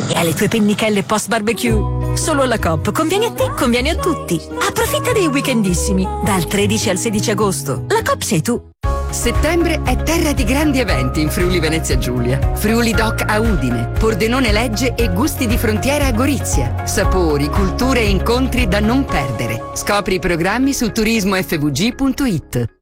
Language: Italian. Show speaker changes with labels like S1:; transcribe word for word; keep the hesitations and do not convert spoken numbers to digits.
S1: e alle tue pennichelle post barbecue. Solo alla Coop conviene a te, conviene a tutti. Approfitta dei weekendissimi, dal tredici al sedici agosto. La Coop sei tu.
S2: Settembre è terra di grandi eventi in Friuli Venezia Giulia. Friuli Doc a Udine, Pordenone Legge e Gusti di Frontiera a Gorizia. Sapori, culture e incontri da non perdere. Scopri i programmi su turismo f v g punto it.